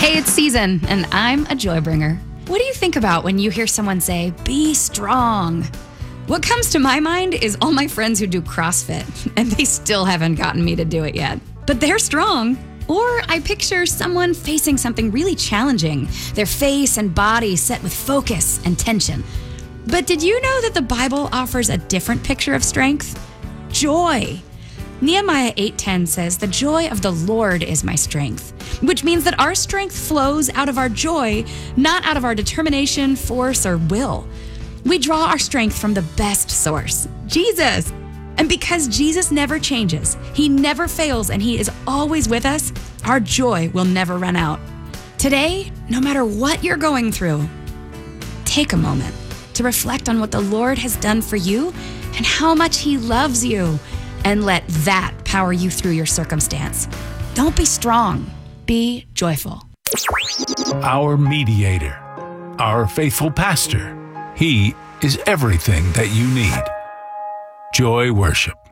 Hey, it's Season, and I'm a joy bringer. What do you think about when you hear someone say, be strong? What comes to my mind is all my friends who do CrossFit, and they still haven't gotten me to do it yet. But they're strong. Or I picture someone facing something really challenging, their face and body set with focus and tension. But did you know that the Bible offers a different picture of strength? Joy. Nehemiah 8:10 says, "The joy of the Lord is my strength," which means that our strength flows out of our joy, not out of our determination, force, or will. We draw our strength from the best source, Jesus. And because Jesus never changes, he never fails, and he is always with us, our joy will never run out. Today, no matter what you're going through, take a moment to reflect on what the Lord has done for you and how much he loves you, and let that power you through your circumstance. Don't be strong, be joyful. Our mediator, our faithful pastor. He is everything that you need. Joy Worship.